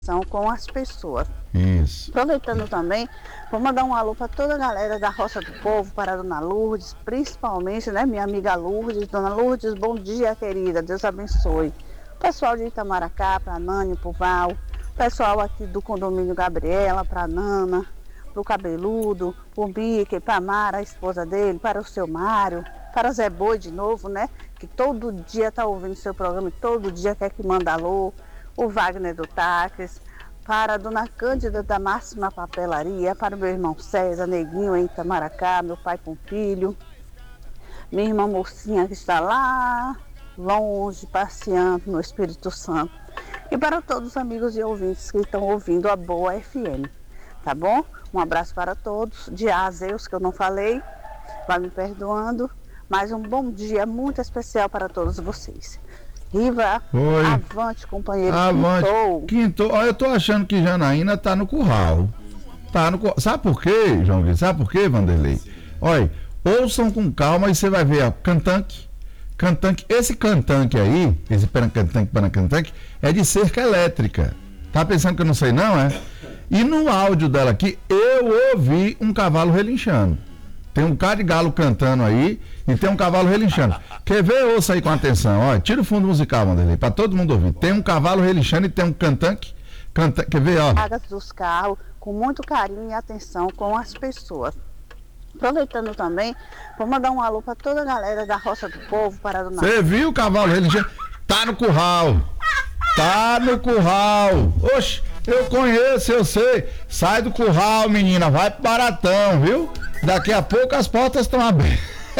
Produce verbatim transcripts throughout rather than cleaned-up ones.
São com as pessoas. Isso. Aproveitando também, vou mandar um alô para toda a galera da Roça do Povo, para a Dona Lourdes, principalmente, né, minha amiga Lourdes. Dona Lourdes, bom dia, querida, Deus abençoe. Pessoal de Itamaracá, para a Nani, para o Val, pessoal aqui do condomínio Gabriela, para a Nana, para o Cabeludo, para o Bique, para a Mara, a esposa dele, para o seu Mário, para o Zé Boi de novo, né, que todo dia está ouvindo seu programa e todo dia quer que manda alô. O Wagner do Táxis, para a Dona Cândida da Máxima Papelaria, para o meu irmão César, Neguinho em Itamaracá, meu pai Pompílio, minha irmã Mocinha que está lá longe, passeando no Espírito Santo, e para todos os amigos e ouvintes que estão ouvindo a Boa F M, tá bom? Um abraço para todos, de A a Zeus, que eu não falei, vai me perdoando, mas um bom dia muito especial para todos vocês. Riva, Oi. Avante, companheiro. Avante. Quintou. Quintou. Ó, eu tô achando que Janaína tá no curral. Tá no curral. Sabe por quê, João Vitor? Sabe por quê, Vanderlei? Olha, ouçam com calma e você vai ver, ó, cantanque. Cantanque. Esse cantanque aí, esse cantanque, cantanque, é de cerca elétrica. Tá pensando que eu não sei não, é? E no áudio dela aqui, eu ouvi um cavalo relinchando. Tem um cara de galo cantando aí e tem um cavalo relinchando. Quer ver? Ouça aí com atenção. Olha, tira o fundo musical, Vanderlei, para todo mundo ouvir. Tem um cavalo relinchando e tem um cantanque. Canta... Quer ver? Ó. Pagas dos carros com muito carinho e atenção com as pessoas. Aproveitando também, vou mandar um alô para toda a galera da Roça do Povo, para a Dona. Você viu o cavalo relinchando? Tá no curral. Tá no curral. Oxe, eu conheço, eu sei. Sai do curral, menina. Vai pro Baratão, viu? Daqui a pouco as portas estão abertas.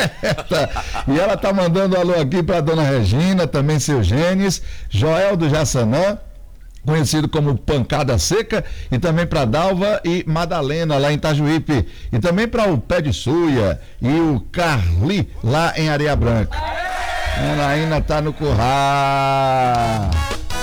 E ela tá mandando um alô aqui pra Dona Regina, também seu Gênesis, Joel do Jaçanã, conhecido como Pancada Seca, e também pra Dalva e Madalena lá em Itajuípe, e também para o Pé de Suia e o Carli lá em Areia Branca. Anaína tá no curral.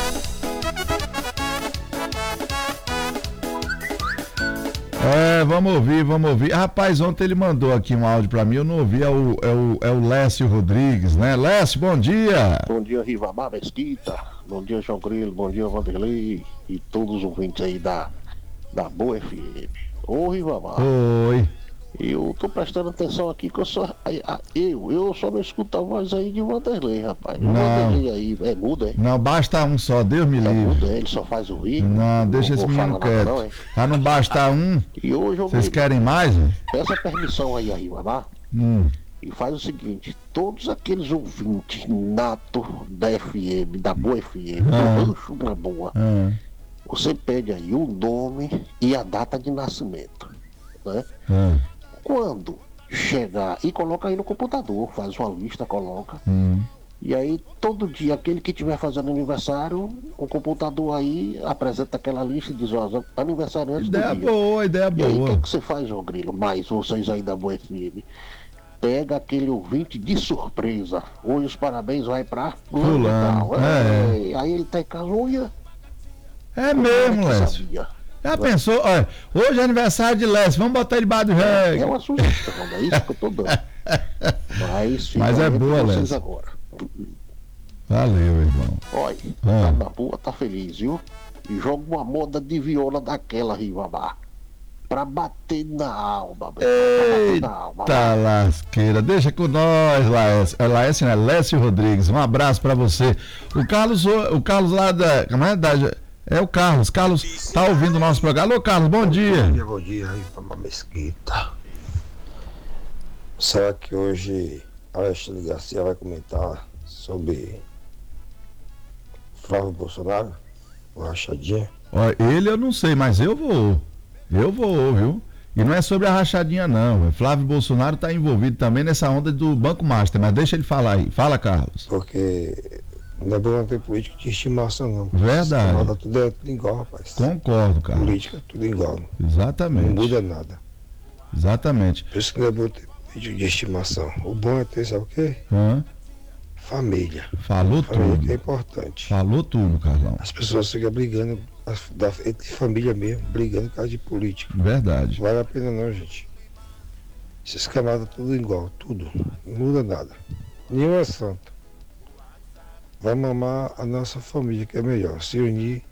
É, vamos ouvir, vamos ouvir. Rapaz, ontem ele mandou aqui um áudio pra mim, eu não ouvi, é o, é o, é o Lécio Rodrigues, né? Lécio, bom dia. Bom dia, Rivamar Mesquita. Bom dia, João Grilo. Bom dia, Vanderlei. E todos os ouvintes aí da, da Boa F M. Ô, Rivamar. Oi. Eu tô prestando atenção aqui que eu só. Eu, eu só não escuto a voz aí de Vanderlei, rapaz. O Não. Vanderlei aí é mudo, é? Não, basta um só, Deus me É livre. mudo, é? Ele só faz ouvir. Não, deixa esse vou menino falar nada quieto. não, hein? Já não basta um, E hoje eu vocês querem mais? Hein? peça permissão aí, Rivamar. Hum. E faz o seguinte, todos aqueles ouvintes nato da F M, da Boa F M, Ah. do Rancho da Boa, Ah, você pede aí o nome e a data de nascimento, né? ah, Quando chegar, e coloca aí no computador, faz uma lista, coloca, hum. e aí todo dia, aquele que estiver fazendo aniversário, o computador aí apresenta aquela lista e diz, ó, aniversariante do Ideia dia. boa, ideia E aí, o que, boa. é que você faz, João Grilo? Mais vocês aí da Boa F M. Pega aquele ouvinte de surpresa. Hoje os parabéns vai pra Fulano, tal. é. É, aí ele tá em casa, olha. É mesmo, como é que Lécio. sabia? Já pensou? Olha, hoje é aniversário de Lécio, vamos botar ele debaixo do É reggae. uma sugestão, é isso que eu tô dando. Mas, fica Mas é aí com boa, vocês Lécio. agora. Valeu, irmão. Olha, Ah. tá na boa, tá feliz, viu? E joga uma moda de viola daquela, Rivamar. Pra bater na alma, meu irmão, pra bater na alma. Eita lasqueira, deixa com nós, Laércio. É Laércio, né? Lécio Rodrigues, um abraço pra você. O Carlos, o Carlos lá da, como é? Da, é o Carlos, Carlos tá ouvindo o nosso programa. Alô, Carlos, bom dia. Bom dia, bom dia aí pra uma mesquita. Será que hoje Alexandre Garcia vai comentar sobre Flávio Bolsonaro? O rachadinha? Ó, ele eu não sei, mas eu vou. Eu vou, viu? E não é sobre a rachadinha, não. Flávio Bolsonaro tá envolvido também nessa onda do Banco Master, mas deixa ele falar aí. Fala, Carlos. Porque não é bom não ter político de estimação, não. Verdade. Nada, tudo, é, tudo igual, rapaz. Concordo, Carlos. Política, tudo igual. Não Exatamente. muda nada. Exatamente. Por isso que não é bom ter político de estimação. O bom é ter, sabe o quê? Hã? Família. Falou Família tudo. que é importante. Falou tudo, Carlão. As pessoas ficam brigando, as- da- entre família mesmo, brigando por causa de política. Verdade. Não vale a pena não, gente. Esses camaradas tudo igual, tudo. Não muda nada. Nenhum é santo. Vai mamar a nossa família, que é melhor. Se unir